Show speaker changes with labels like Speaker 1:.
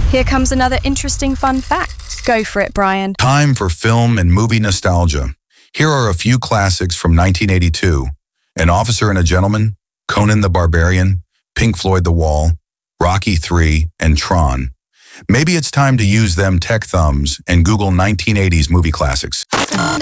Speaker 1: Here comes another interesting fun fact. Go for it, Brian.
Speaker 2: Time for film and movie nostalgia. Here are a few classics from 1982. An Officer and a Gentleman, Conan the Barbarian, Pink Floyd The Wall, Rocky III, and Tron. Maybe it's time to use them tech thumbs and Google 1980s movie classics.